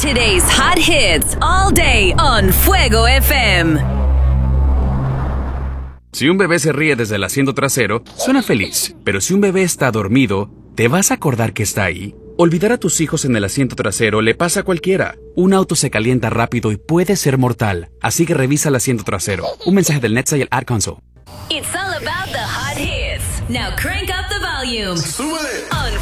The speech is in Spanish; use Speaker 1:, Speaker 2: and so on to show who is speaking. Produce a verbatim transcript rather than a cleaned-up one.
Speaker 1: Today's hot hits all day on Fuego F M.
Speaker 2: Si un bebé se ríe desde el asiento trasero, suena feliz. Pero si un bebé está dormido, ¿te vas a acordar que está ahí? Olvidar a tus hijos en el asiento trasero le pasa a cualquiera. Un auto se calienta rápido y puede ser mortal. Así que revisa el asiento trasero. Un mensaje del Netza y el Ad Console.
Speaker 1: It's all about the hot hits. Now crank up the volume. On